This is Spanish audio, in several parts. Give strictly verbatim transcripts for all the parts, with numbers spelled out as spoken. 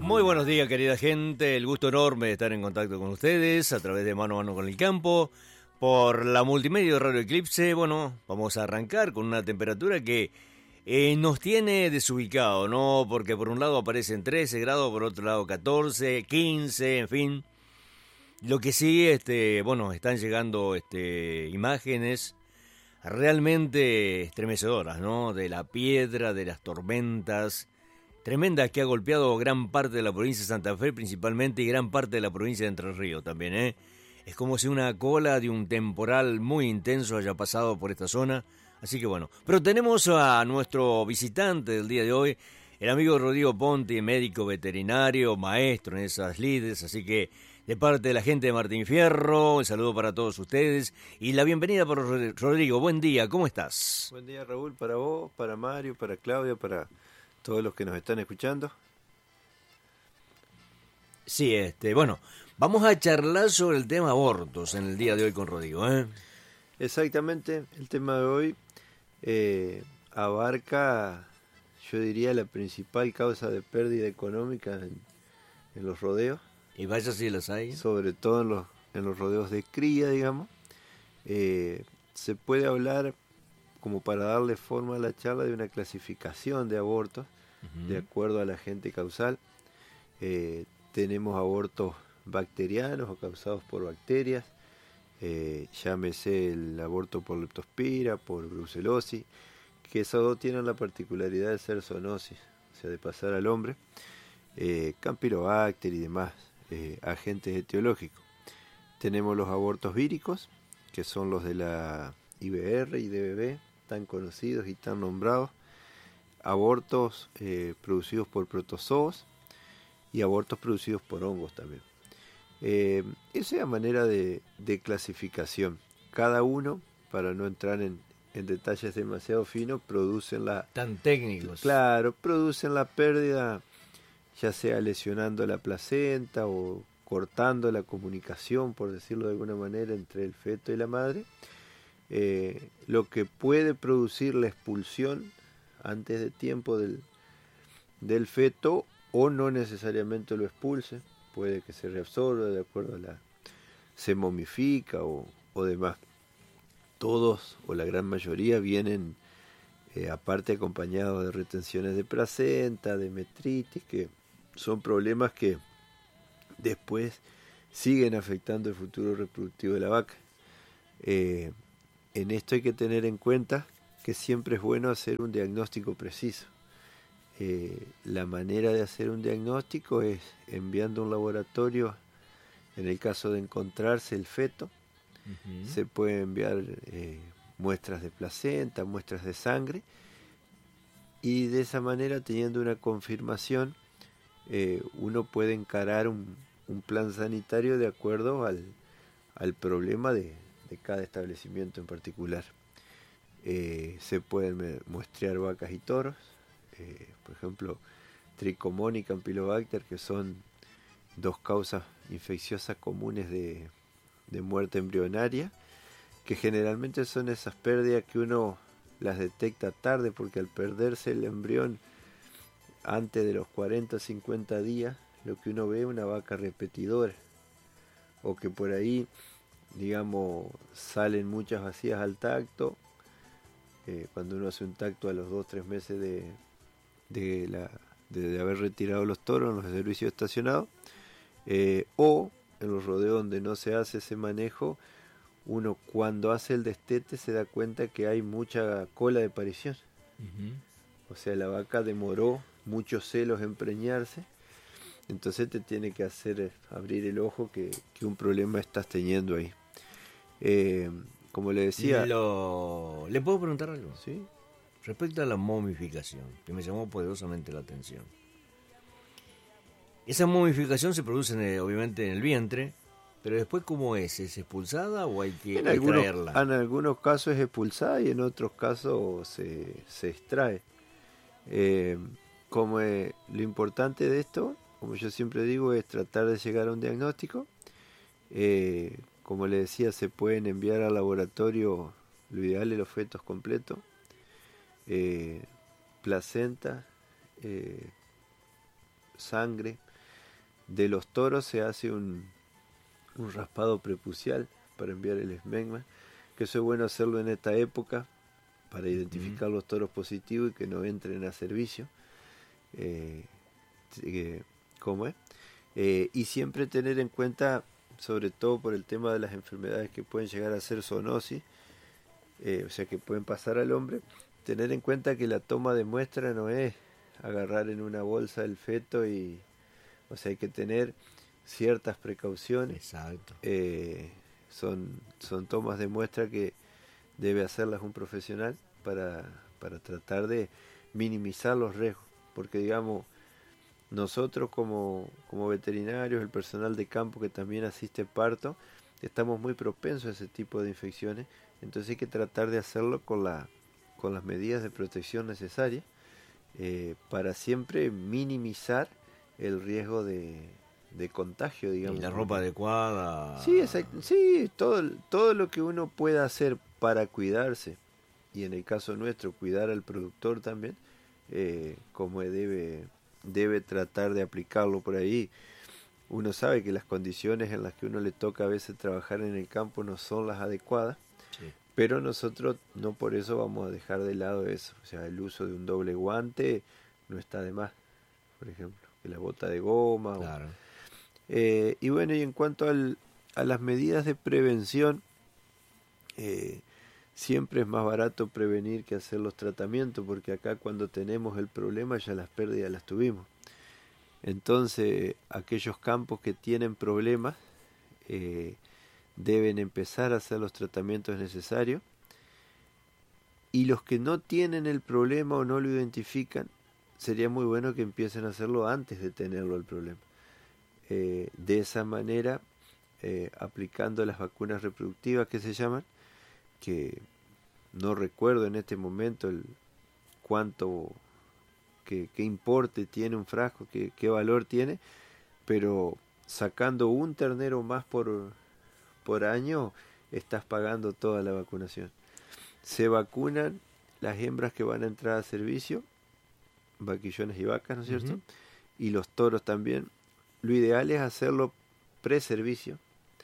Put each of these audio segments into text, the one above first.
Muy buenos días, querida gente. El gusto enorme de estar en contacto con ustedes a través de Mano a Mano con el Campo por la multimedia de Radio Eclipse. Bueno, vamos a arrancar con una temperatura que eh, nos tiene desubicado, ¿no? Porque por un lado aparecen trece grados, por otro lado catorce, quince, en fin. Lo que sí, este, bueno, están llegando este, imágenes realmente estremecedoras, ¿no? De la piedra, de las tormentas tremenda que ha golpeado gran parte de la provincia de Santa Fe principalmente y gran parte de la provincia de Entre Ríos también, ¿eh? Es como si una cola de un temporal muy intenso haya pasado por esta zona, así que bueno. Pero tenemos a nuestro visitante del día de hoy, el amigo Rodrigo Ponti, médico veterinario, maestro en esas lides, así que de parte de la gente de Martín Fierro, un saludo para todos ustedes y la bienvenida por Rodrigo. Buen día, ¿cómo estás? Buen día, Raúl, para vos, para Mario, para Claudia, para todos los que nos están escuchando. Sí, este, bueno, vamos a charlar sobre el tema abortos en el día de hoy con Rodrigo, ¿eh? Exactamente, el tema de hoy eh, abarca, yo diría, la principal causa de pérdida económica en, en los rodeos. Y vaya si las hay. Sobre todo en los, en los rodeos de cría, digamos. Eh, se puede hablar, como para darle forma a la charla, de una clasificación de abortos, uh-huh, de acuerdo a la agente causal. Eh, tenemos abortos bacterianos o causados por bacterias, eh, llámese el aborto por leptospira, por brucelosis, que esos dos tienen la particularidad de ser zoonosis, o sea, de pasar al hombre, eh, campylobacter y demás eh, agentes etiológicos. Tenemos los abortos víricos, que son los de la I B R y D B B, tan conocidos y tan nombrados, abortos eh, producidos por protozoos y abortos producidos por hongos también. Eh, esa es la manera de, de clasificación. Cada uno, para no entrar en, en detalles demasiado finos, producen la... Tan técnicos. Claro, producen la pérdida, ya sea lesionando la placenta o cortando la comunicación, por decirlo de alguna manera, entre el feto y la madre. Eh, lo que puede producir la expulsión antes de tiempo del, del feto, o no necesariamente lo expulse, puede que se reabsorba de acuerdo a la... se momifica o, o demás. Todos o la gran mayoría vienen eh, aparte acompañados de retenciones de placenta, de metritis, que son problemas que después siguen afectando el futuro reproductivo de la vaca. Eh, en esto hay que tener en cuenta que siempre es bueno hacer un diagnóstico preciso. Eh, la manera de hacer un diagnóstico es enviando a un laboratorio, en el caso de encontrarse el feto, uh-huh, se puede enviar eh, muestras de placenta, muestras de sangre, y de esa manera, teniendo una confirmación, eh, uno puede encarar un, un plan sanitario de acuerdo al, al problema de, de cada establecimiento en particular. Eh, se pueden muestrear vacas y toros, eh, por ejemplo, Trichomoniasis y Campylobacter, que son dos causas infecciosas comunes de, de muerte embrionaria, que generalmente son esas pérdidas que uno las detecta tarde, porque al perderse el embrión antes de los cuarenta o cincuenta días, lo que uno ve es una vaca repetidora, o que por ahí, digamos, salen muchas vacías al tacto, eh, cuando uno hace un tacto a los dos o tres meses de, de, la, de, de haber retirado los toros en los servicios estacionados, eh, o en los rodeos donde no se hace ese manejo, uno cuando hace el destete se da cuenta que hay mucha cola de parición. Uh-huh. O sea, la vaca demoró muchos celos en preñarse, entonces te tiene que hacer abrir el ojo que, que un problema estás teniendo ahí. Eh, como le decía... Lo... ¿Le puedo preguntar algo? Sí. Respecto a la momificación, que me llamó poderosamente la atención. Esa momificación se produce en, obviamente en el vientre, pero después, ¿cómo es? ¿Es expulsada o hay que en extraerla? Algunos, en algunos casos es expulsada y en otros casos se, se extrae. Eh, como eh, lo importante de esto, como yo siempre digo, es tratar de llegar a un diagnóstico. Eh, como le decía, se pueden enviar al laboratorio, lo ideal es los fetos completos, eh, placenta, eh, sangre, de los toros se hace un, un raspado prepucial para enviar el esmegma, que eso es bueno hacerlo en esta época para identificar uh-huh. los toros positivos y que no entren a servicio. Eh, eh, ¿Cómo es? Eh, y siempre tener en cuenta, sobre todo por el tema de las enfermedades que pueden llegar a ser zoonosis, eh, o sea que pueden pasar al hombre, tener en cuenta que la toma de muestra no es agarrar en una bolsa el feto y, o sea, hay que tener ciertas precauciones. Exacto. Eh, son, son tomas de muestra que debe hacerlas un profesional para, para tratar de minimizar los riesgos, porque digamos, nosotros como, como veterinarios, el personal de campo que también asiste parto, estamos muy propensos a ese tipo de infecciones, entonces hay que tratar de hacerlo con, la, con las medidas de protección necesarias eh, para siempre minimizar el riesgo de, de contagio, digamos. Y la ropa adecuada. Sí, exacto, sí, todo, todo lo que uno pueda hacer para cuidarse, y en el caso nuestro cuidar al productor también, eh, como debe... debe tratar de aplicarlo por ahí. Uno sabe que las condiciones en las que uno le toca a veces trabajar en el campo no son las adecuadas, sí. Pero nosotros no por eso vamos a dejar de lado eso. O sea, el uso de un doble guante no está de más, por ejemplo, que la bota de goma. Claro. O, eh, y bueno, y en cuanto al, a las medidas de prevención, eh, siempre es más barato prevenir que hacer los tratamientos, porque acá cuando tenemos el problema ya las pérdidas las tuvimos. Entonces, aquellos campos que tienen problemas eh, deben empezar a hacer los tratamientos necesarios, y los que no tienen el problema o no lo identifican, sería muy bueno que empiecen a hacerlo antes de tenerlo el problema. Eh, de esa manera, eh, aplicando las vacunas reproductivas que se llaman, que no recuerdo en este momento el cuánto, qué, qué importe tiene un frasco, qué, qué valor tiene, pero sacando un ternero más por, por año, estás pagando toda la vacunación. Se vacunan las hembras que van a entrar a servicio, vaquillones y vacas, ¿no es cierto? Uh-huh. Y los toros también. Lo ideal es hacerlo pre-servicio,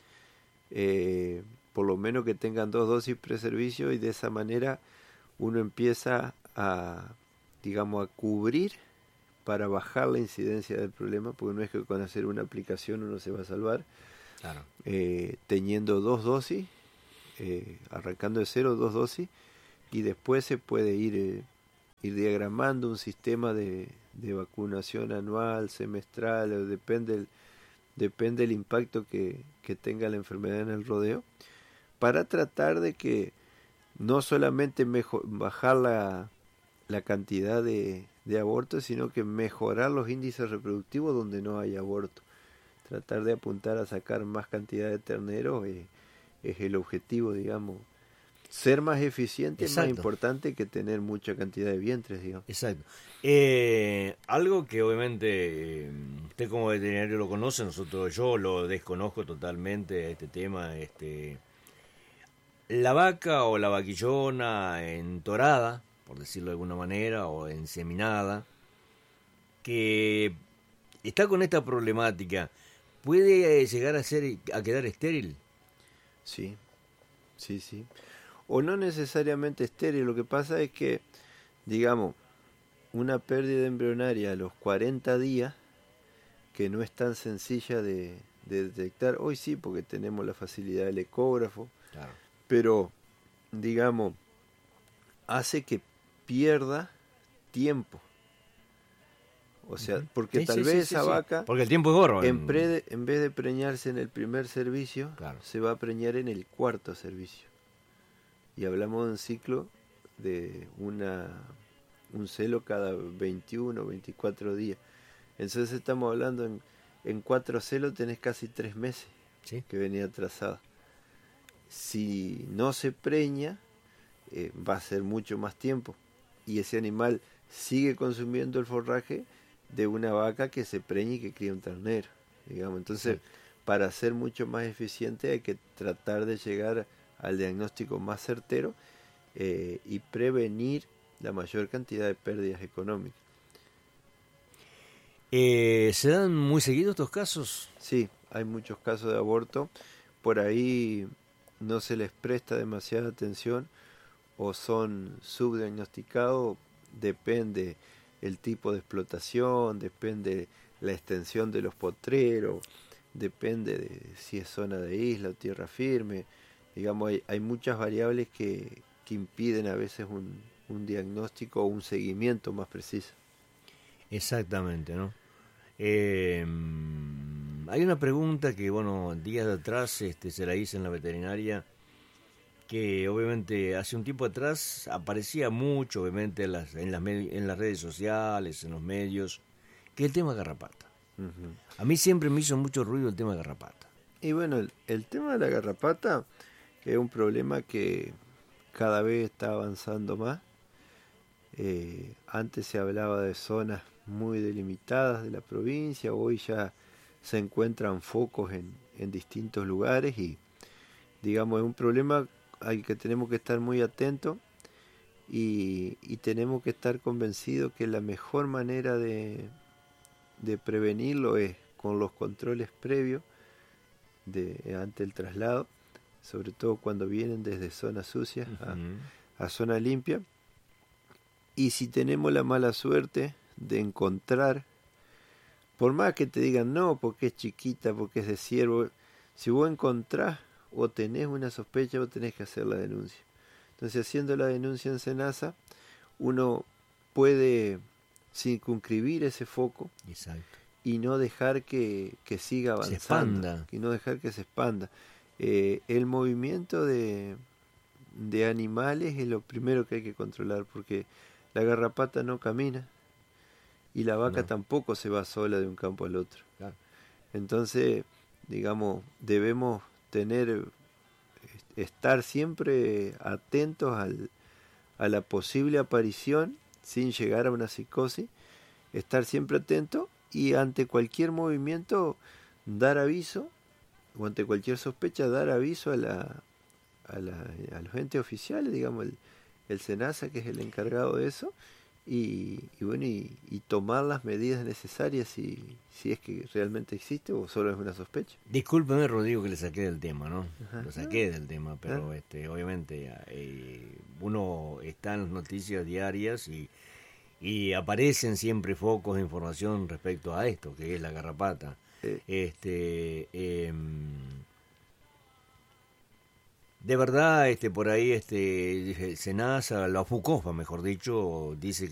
eh, por lo menos que tengan dos dosis pre-servicio, y de esa manera uno empieza a, digamos, a cubrir para bajar la incidencia del problema, porque no es que con hacer una aplicación uno se va a salvar. Claro. Eh, teniendo dos dosis, eh, arrancando de cero, dos dosis, y después se puede ir, eh, ir diagramando un sistema de, de vacunación anual, semestral, o depende el, depende el impacto que, que tenga la enfermedad en el rodeo, para tratar de que no solamente mejor, bajar la, la cantidad de, de abortos, sino que mejorar los índices reproductivos donde no hay aborto. Tratar de apuntar a sacar más cantidad de terneros eh, es el objetivo, digamos. Ser más eficiente Exacto. Es más importante que tener mucha cantidad de vientres, digamos. Exacto. Eh, algo que obviamente eh, usted como veterinario lo conoce, nosotros yo lo desconozco totalmente, este tema, este la vaca o la vaquillona entorada, por decirlo de alguna manera, o inseminada, que está con esta problemática, ¿puede llegar a ser a quedar estéril? Sí, sí, sí. O no necesariamente estéril, lo que pasa es que, digamos, una pérdida embrionaria a los cuarenta días, que no es tan sencilla de, de detectar, hoy sí, porque tenemos la facilidad del ecógrafo, claro. Pero, digamos, hace que pierda tiempo. O sea, porque sí, tal sí, vez sí, esa sí, vaca, porque el tiempo es gorro. En, pre, en vez de preñarse en el primer servicio, claro. se va a preñar en el cuarto servicio. Y hablamos de un ciclo de una un celo cada veintiuno, veinticuatro días. Entonces estamos hablando en, en cuatro celos tenés casi tres meses ¿Sí? que venía atrasada. Si no se preña, eh, va a ser mucho más tiempo. Y ese animal sigue consumiendo el forraje de una vaca que se preña y que cría un ternero, digamos. Entonces, sí. Para ser mucho más eficiente hay que tratar de llegar al diagnóstico más certero eh, y prevenir la mayor cantidad de pérdidas económicas. Eh, ¿Se dan muy seguidos estos casos? Sí, hay muchos casos de aborto. Por ahí no se les presta demasiada atención o son subdiagnosticados, depende el tipo de explotación, depende la extensión de los potreros, depende de si es zona de isla o tierra firme. Digamos, hay, hay muchas variables que, que impiden a veces un, un diagnóstico o un seguimiento más preciso. Exactamente, ¿no? Eh, hay una pregunta que, bueno, días de atrás este, se la hice en la veterinaria, que obviamente hace un tiempo atrás aparecía mucho, obviamente, en las, en las, en las redes sociales, en los medios, que es el tema garrapata. Uh-huh. A mí siempre me hizo mucho ruido el tema garrapata. Y bueno, el, el tema de la garrapata es un problema que cada vez está avanzando más. Eh, antes se hablaba de zonas muy delimitadas de la provincia, hoy ya se encuentran focos en, en distintos lugares y digamos es un problema al que tenemos que estar muy atentos y, y tenemos que estar convencidos que la mejor manera de, de prevenirlo es con los controles previos de, ante el traslado, sobre todo cuando vienen desde zonas sucias uh-huh. a, a zona limpia. Y si tenemos la mala suerte de encontrar, por más que te digan no, porque es chiquita, porque es de ciervo, si vos encontrás o tenés una sospecha, vos tenés que hacer la denuncia. Entonces, haciendo la denuncia en SENASA, uno puede circunscribir ese foco. Exacto. Y no dejar que, que siga avanzando, y no dejar que se expanda. Eh, el movimiento de, de animales es lo primero que hay que controlar, porque la garrapata no camina y la vaca no. tampoco se va sola de un campo al otro. Claro. Entonces, digamos, debemos tener, estar siempre atentos al, a la posible aparición sin llegar a una psicosis, estar siempre atentos y ante cualquier movimiento dar aviso, o ante cualquier sospecha dar aviso a la a, la, a los entes oficiales, digamos el, el SENASA, que es el encargado de eso, y, y bueno y, y tomar las medidas necesarias si, si es que realmente existe o solo es una sospecha. Discúlpeme, Rodrigo, que le saqué del tema, ¿no? Ajá. Lo saqué del tema, pero ¿Ah? este obviamente eh, uno está en las noticias diarias y Y aparecen siempre focos de información respecto a esto, que es la garrapata. Sí. Este, eh, de verdad, este, por ahí, este, SENASA, la FUCOFA, mejor dicho, dice